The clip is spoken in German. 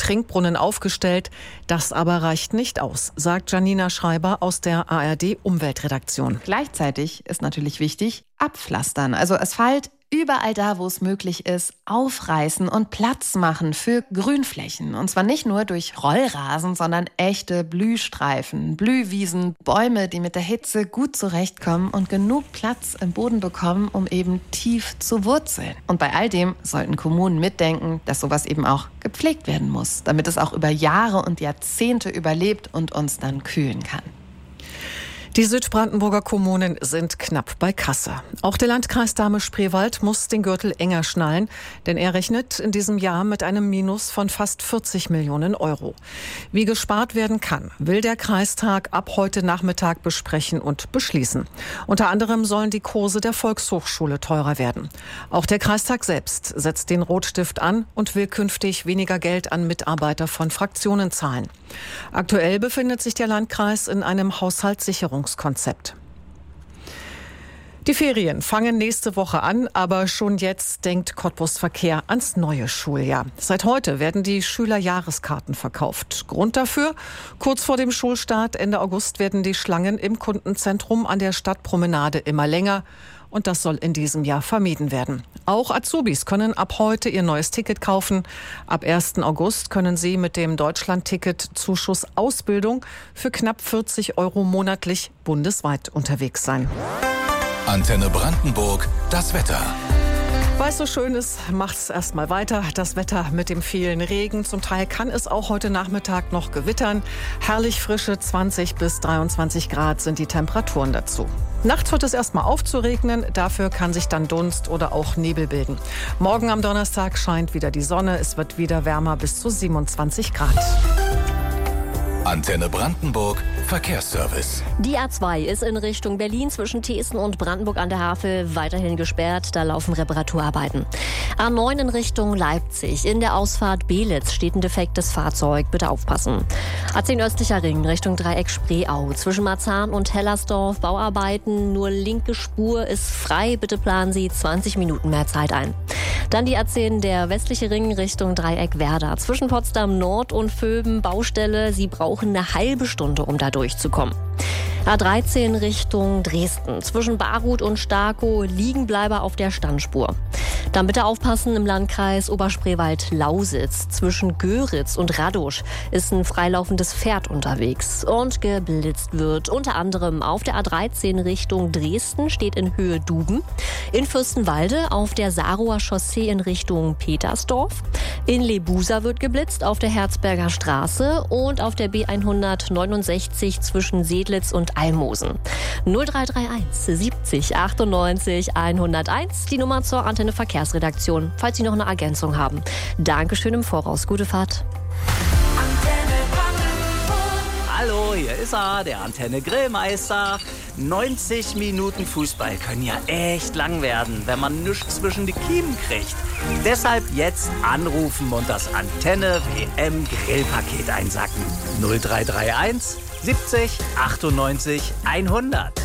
Trinkbrunnen aufgestellt. Das aber reicht nicht aus, sagt Janina Schreiber aus der ARD-Umweltredaktion. Gleichzeitig ist natürlich wichtig, abpflastern, also Asphalt überall da, wo es möglich ist, aufreißen und Platz machen für Grünflächen. Und zwar nicht nur durch Rollrasen, sondern echte Blühstreifen, Blühwiesen, Bäume, die mit der Hitze gut zurechtkommen und genug Platz im Boden bekommen, um eben tief zu wurzeln. Und bei all dem sollten Kommunen mitdenken, dass sowas eben auch gepflegt werden muss, damit es auch über Jahre und Jahrzehnte überlebt und uns dann kühlen kann. Die Südbrandenburger Kommunen sind knapp bei Kasse. Auch der Landkreis Dahme-Spreewald muss den Gürtel enger schnallen, denn er rechnet in diesem Jahr mit einem Minus von fast 40 Millionen Euro. Wie gespart werden kann, will der Kreistag ab heute Nachmittag besprechen und beschließen. Unter anderem sollen die Kurse der Volkshochschule teurer werden. Auch der Kreistag selbst setzt den Rotstift an und will künftig weniger Geld an Mitarbeiter von Fraktionen zahlen. Aktuell befindet sich der Landkreis in einem Haushaltssicherungskonzept. Die Ferien fangen nächste Woche an, aber schon jetzt denkt Cottbus Verkehr ans neue Schuljahr. Seit heute werden die Schülerjahreskarten verkauft. Grund dafür: kurz vor dem Schulstart Ende August werden die Schlangen im Kundenzentrum an der Stadtpromenade immer länger. Und das soll in diesem Jahr vermieden werden. Auch Azubis können ab heute ihr neues Ticket kaufen. Ab 1. August können sie mit dem Deutschland-Ticket Zuschuss Ausbildung für knapp 40 Euro monatlich bundesweit unterwegs sein. Antenne Brandenburg, das Wetter. Weil es so schön ist, macht es erstmal weiter. Das Wetter mit dem vielen Regen. Zum Teil kann es auch heute Nachmittag noch gewittern. Herrlich frische 20 bis 23 Grad sind die Temperaturen dazu. Nachts hört es erstmal auf zu regnen. Dafür kann sich dann Dunst oder auch Nebel bilden. Morgen am Donnerstag scheint wieder die Sonne. Es wird wieder wärmer bis zu 27 Grad. Antenne Brandenburg Verkehrsservice. Die A2 ist in Richtung Berlin zwischen Thesen und Brandenburg an der Havel weiterhin gesperrt. Da laufen Reparaturarbeiten. A9 in Richtung Leipzig. In der Ausfahrt Belitz steht ein defektes Fahrzeug. Bitte aufpassen. A10 östlicher Ring Richtung Dreieck Spreeau. Zwischen Marzahn und Hellersdorf Bauarbeiten. Nur linke Spur ist frei. Bitte planen Sie 20 Minuten mehr Zeit ein. Dann die A10 der westliche Ring Richtung Dreieck Werder. Zwischen Potsdam Nord und Vöben Baustelle. Sie brauchen eine halbe Stunde, um da durchzukommen. A13 Richtung Dresden. Zwischen Baruth und Starkow Liegenbleiber auf der Standspur. Dann bitte aufpassen im Landkreis Oberspreewald-Lausitz. Zwischen Göritz und Radosch ist ein freilaufendes Pferd unterwegs und geblitzt wird. Unter anderem auf der A13 Richtung Dresden steht in Höhe Duben. In Fürstenwalde auf der Sarower Chaussee in Richtung Petersdorf. In Lebusa wird geblitzt auf der Herzberger Straße und auf der B169 zwischen Sedlitz und Almosen. 0331 70 98 101, die Nummer zur Antenne Verkehrsredaktion, falls Sie noch eine Ergänzung haben. Dankeschön im Voraus. Gute Fahrt. Hallo, hier ist er, der Antenne Grillmeister. 90 Minuten Fußball können ja echt lang werden, wenn man nichts zwischen die Kiemen kriegt. Deshalb jetzt anrufen und das Antenne WM Grillpaket einsacken. 0331 70 98 100.